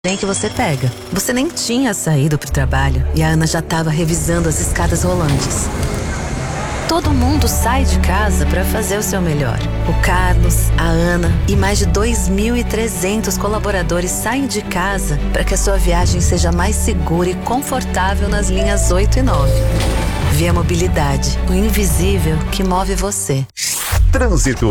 Trem que você pega. Você nem tinha saído pro trabalho e a Ana já estava revisando as escadas rolantes. Todo mundo sai de casa para fazer o seu melhor. O Carlos, a Ana e mais de 2.300 colaboradores saem de casa para que a sua viagem seja mais segura e confortável nas linhas 8 e 9. Via Mobilidade, o invisível que move você. Trânsito.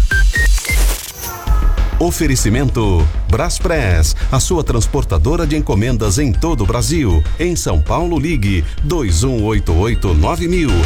Oferecimento Braspress, a sua transportadora de encomendas em todo o Brasil. Em São Paulo, ligue 2188-9000.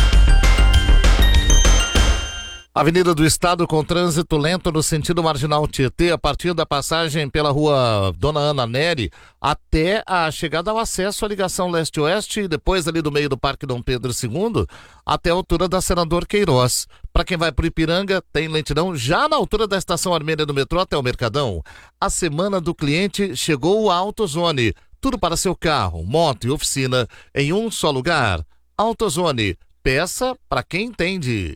Avenida do Estado com trânsito lento no sentido marginal Tietê, a partir da passagem pela rua Dona Ana Neri até a chegada ao acesso à ligação leste-oeste e depois ali do meio do Parque Dom Pedro II até a altura da Senador Queiroz. Para quem vai para o Ipiranga, tem lentidão já na altura da Estação Armênia do metrô até o Mercadão. A semana do cliente chegou à AutoZone. Tudo para seu carro, moto e oficina em um só lugar. AutoZone, peça para quem entende.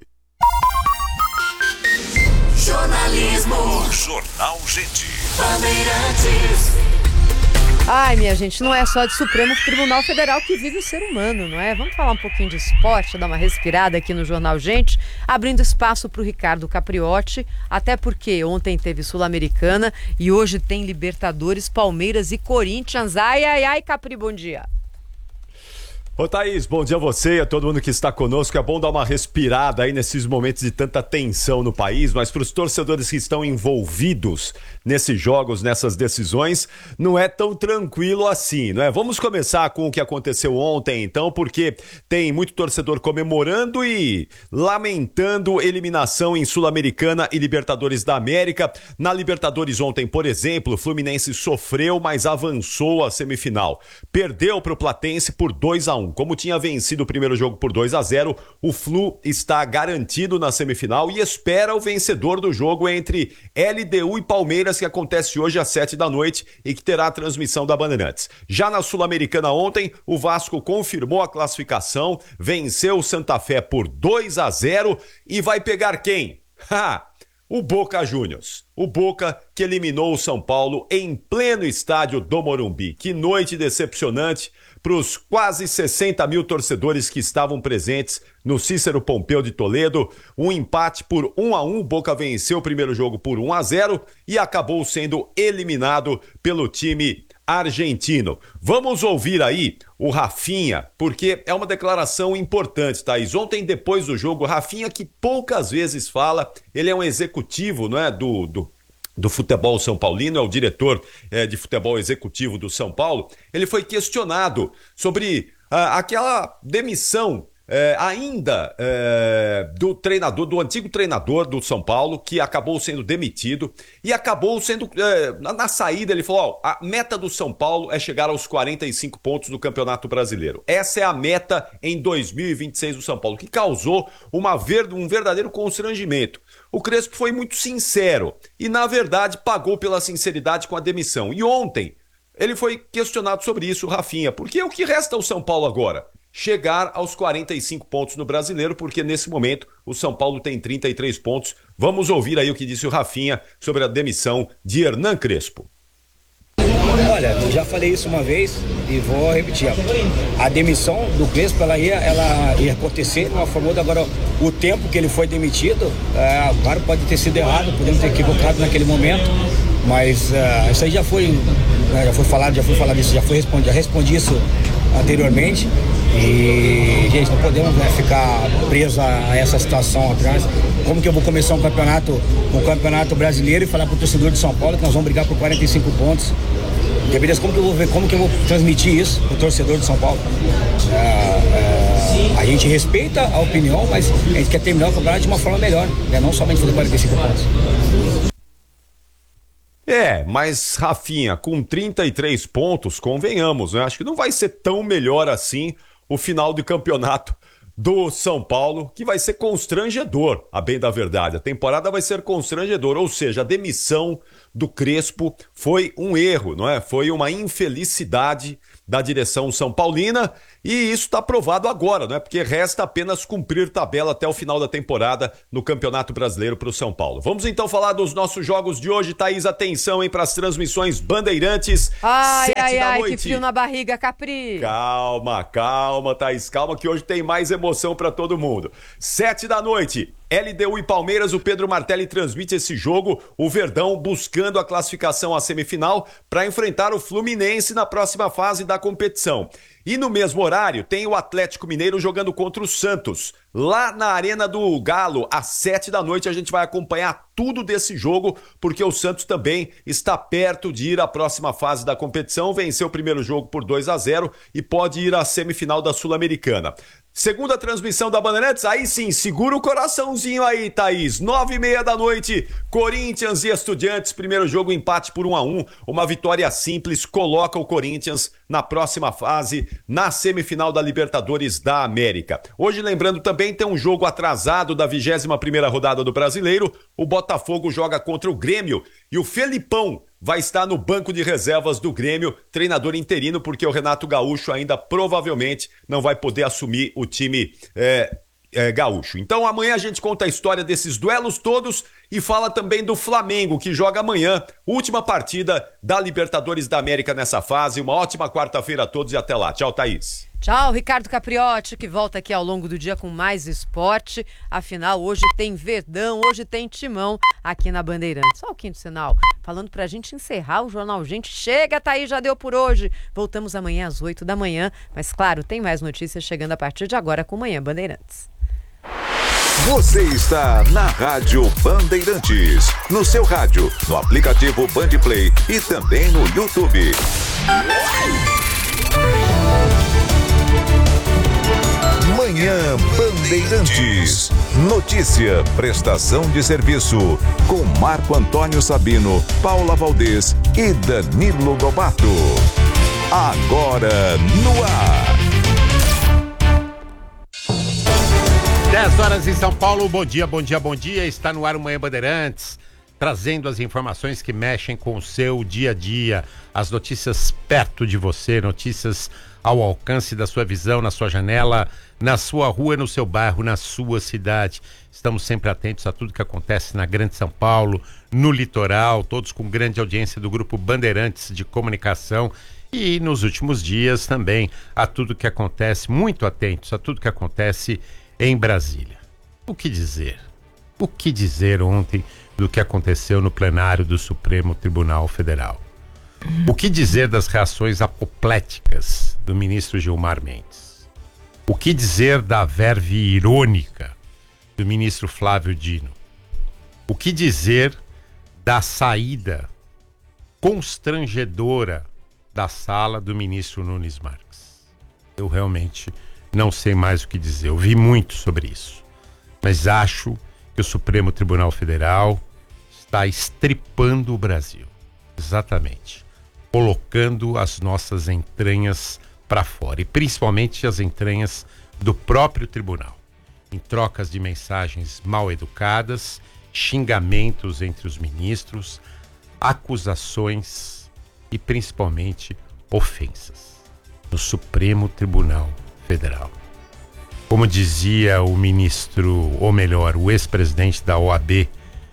Jornalismo. Jornal Gente. Bandeirantes. Ai, minha gente, não é só de Supremo Tribunal Federal que vive o ser humano, não é? Vamos falar um pouquinho de esporte, dar uma respirada aqui no Jornal Gente, abrindo espaço para o Ricardo Capriotti, até porque ontem teve Sul-Americana e hoje tem Libertadores, Palmeiras e Corinthians. Ai, ai, ai, Capri, bom dia. Ô Thaís, bom dia a você e a todo mundo que está conosco. É bom dar uma respirada aí nesses momentos de tanta tensão no país, mas para os torcedores que estão envolvidos nesses jogos, nessas decisões, não é tão tranquilo assim, não é? Vamos começar com o que aconteceu ontem, então, porque tem muito torcedor comemorando e lamentando eliminação em Sul-Americana e Libertadores da América. Na Libertadores ontem, por exemplo, o Fluminense sofreu, mas avançou à semifinal. Perdeu para o Platense por 2-1. Como tinha vencido o primeiro jogo por 2-0, o Flu está garantido na semifinal e espera o vencedor do jogo entre LDU e Palmeiras, que acontece hoje às 7 da noite e que terá a transmissão da Bandeirantes. Já na Sul-Americana ontem, o Vasco confirmou a classificação, venceu o Santa Fé por 2-0 e vai pegar quem? O Boca Juniors. O Boca que eliminou o São Paulo em pleno estádio do Morumbi. Que noite decepcionante para os quase 60 mil torcedores que estavam presentes no Cícero Pompeu de Toledo. Um empate por 1-1, o Boca venceu o primeiro jogo por 1-0 e acabou sendo eliminado pelo time argentino. Vamos ouvir aí o Rafinha, porque é uma declaração importante, Thaís. Ontem, depois do jogo, o Rafinha, que poucas vezes fala, ele é um executivo, não é, do futebol são paulino, é o diretor de futebol executivo do São Paulo. Ele foi questionado sobre aquela demissão do treinador, do antigo treinador do São Paulo, que acabou sendo demitido e acabou sendo, na saída ele falou, a meta do São Paulo é chegar aos 45 pontos do Campeonato Brasileiro. Essa é a meta em 2026 do São Paulo, que causou um verdadeiro constrangimento. O Crespo foi muito sincero e, na verdade, pagou pela sinceridade com a demissão. E ontem ele foi questionado sobre isso, Rafinha, porque o que resta ao São Paulo agora? Chegar aos 45 pontos no Brasileiro, porque nesse momento o São Paulo tem 33 pontos. Vamos ouvir aí o que disse o Rafinha sobre a demissão de Hernan Crespo. Olha, eu já falei isso uma vez e vou repetir. A demissão do Crespo, ela ia acontecer de uma forma ou outra. Agora, o tempo que ele foi demitido, claro, pode ter sido errado, podemos ter equivocado naquele momento, mas isso aí já foi falado isso, já respondi isso anteriormente. E, gente, não podemos ficar presos a essa situação atrás. Como que eu vou começar um campeonato brasileiro e falar para o torcedor de São Paulo que nós vamos brigar por 45 pontos? Como que eu vou transmitir isso para o torcedor de São Paulo? A gente respeita a opinião, mas a gente quer terminar o campeonato de uma forma melhor, né? Não somente fazer 45 pontos. Mas Rafinha, com 33 pontos, convenhamos, né? Acho que não vai ser tão melhor assim o final do campeonato do São Paulo, que vai ser constrangedor, a bem da verdade. A temporada vai ser constrangedora, ou seja, a demissão do Crespo foi um erro, não é? Foi uma infelicidade da direção São Paulina e isso está provado agora, não é? Porque resta apenas cumprir tabela até o final da temporada no Campeonato Brasileiro para o São Paulo. Vamos então falar dos nossos jogos de hoje. Thaís, atenção, hein, para as transmissões Bandeirantes. Ai, 7 da noite. que frio na barriga, Capri. Calma, Thaís, calma que hoje tem mais emoção para todo mundo. 7 da noite. LDU e Palmeiras, o Pedro Martelli transmite esse jogo, o Verdão buscando a classificação à semifinal para enfrentar o Fluminense na próxima fase da competição. E no mesmo horário tem o Atlético Mineiro jogando contra o Santos. Lá na Arena do Galo, às 7 da noite, a gente vai acompanhar tudo desse jogo, porque o Santos também está perto de ir à próxima fase da competição, venceu o primeiro jogo por 2-0 e pode ir à semifinal da Sul-Americana. Segunda transmissão da Bandeirantes, aí sim, segura o coraçãozinho aí, Thaís. 9h30 da noite, Corinthians e Estudiantes, primeiro jogo, empate por 1-1. Uma vitória simples coloca o Corinthians na próxima fase, na semifinal da Libertadores da América. Hoje, lembrando também, tem um jogo atrasado da 21ª rodada do Brasileiro. O Botafogo joga contra o Grêmio e o Felipão vai estar no banco de reservas do Grêmio, treinador interino, porque o Renato Gaúcho ainda provavelmente não vai poder assumir o time gaúcho. Então amanhã a gente conta a história desses duelos todos e fala também do Flamengo, que joga amanhã, última partida da Libertadores da América nessa fase. Uma ótima quarta-feira a todos e até lá. Tchau, Thaís. Tchau, Ricardo Capriotti, que volta aqui ao longo do dia com mais esporte. Afinal, hoje tem Verdão, hoje tem Timão aqui na Bandeirantes. Só o quinto sinal, falando pra gente encerrar o Jornal Gente. Chega, Thaís, já deu por hoje. Voltamos amanhã às 8 da manhã. Mas, claro, tem mais notícias chegando a partir de agora com Manhã Bandeirantes. Você está na Rádio Bandeirantes. No seu rádio, no aplicativo Bandplay e também no YouTube. Manhã Bandeirantes. Notícia, prestação de serviço. Com Marco Antônio Sabino, Paula Valdez e Danilo Lobato. Agora no ar. 10 horas em São Paulo, bom dia. Está no ar o Manhã Bandeirantes, trazendo as informações que mexem com o seu dia a dia, as notícias perto de você, notícias ao alcance da sua visão, na sua janela, na sua rua, no seu bairro, na sua cidade. Estamos sempre atentos a tudo que acontece na Grande São Paulo, no litoral, todos com grande audiência do Grupo Bandeirantes de Comunicação. E nos últimos dias também a tudo que acontece, muito atentos a tudo que acontece em Brasília. O que dizer? O que dizer ontem do que aconteceu no plenário do Supremo Tribunal Federal? O que dizer das reações apopléticas do ministro Gilmar Mendes? O que dizer da verve irônica do ministro Flávio Dino? O que dizer da saída constrangedora da sala do ministro Nunes Marques? Eu realmente não sei mais o que dizer. Eu vi muito sobre isso. Mas acho que o Supremo Tribunal Federal está estripando o Brasil. Exatamente. Colocando as nossas entranhas para fora. E principalmente as entranhas do próprio tribunal. Em trocas de mensagens mal educadas, xingamentos entre os ministros, acusações e principalmente ofensas. No Supremo Tribunal Federal. Como dizia o ministro, ou melhor, o ex-presidente da OAB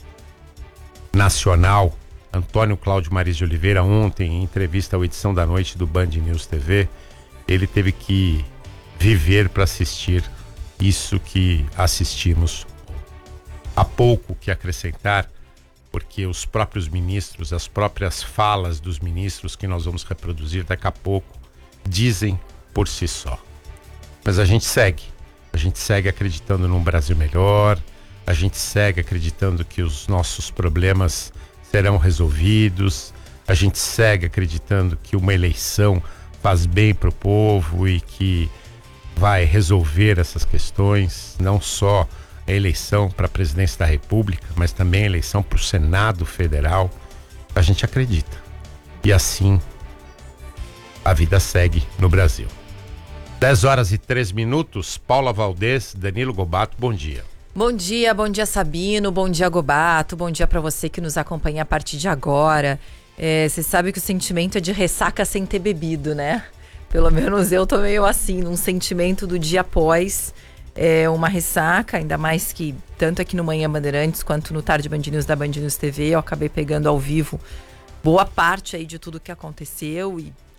Nacional, Antônio Cláudio Maris de Oliveira, ontem, em entrevista à edição da noite do Band News TV, ele teve que viver para assistir isso que assistimos. Há pouco que acrescentar, porque os próprios ministros, as próprias falas dos ministros que nós vamos reproduzir daqui a pouco, dizem por si só. Mas a gente segue acreditando num Brasil melhor, a gente segue acreditando que os nossos problemas serão resolvidos, a gente segue acreditando que uma eleição faz bem para o povo e que vai resolver essas questões, não só a eleição para a presidência da República, mas também a eleição para o Senado Federal. A gente acredita. E assim a vida segue no Brasil. 10 horas e 3 minutos, Paula Valdez, Danilo Lobato, bom dia. Bom dia Sabino, bom dia Gobato, bom dia pra você que nos acompanha a partir de agora. Você sabe que o sentimento é de ressaca sem ter bebido, né? Pelo menos eu tô meio assim, num sentimento do dia após uma ressaca, ainda mais que tanto aqui no Manhã Bandeirantes quanto no Tarde Band News da Band News TV, eu acabei pegando ao vivo boa parte aí de tudo que aconteceu e